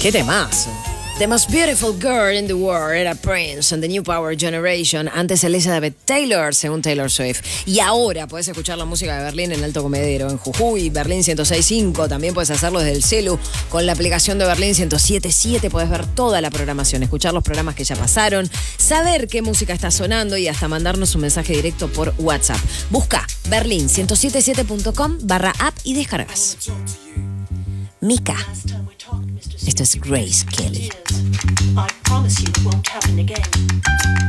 ¡Qué temazo! The Most Beautiful Girl in the World era Prince and the New Power Generation. Antes Elizabeth Taylor, según Taylor Swift. Y ahora puedes escuchar la música de Berlín en Alto Comedero, en Jujuy, Berlín 106.5. También puedes hacerlo desde el celu con la aplicación de Berlín 107.7. Puedes ver toda la programación, escuchar los programas que ya pasaron, saber qué música está sonando y hasta mandarnos un mensaje directo por WhatsApp. Busca berlin1077.com/app y descargas. Mika. Esto es Grace Kelly. I promise you it won't happen again.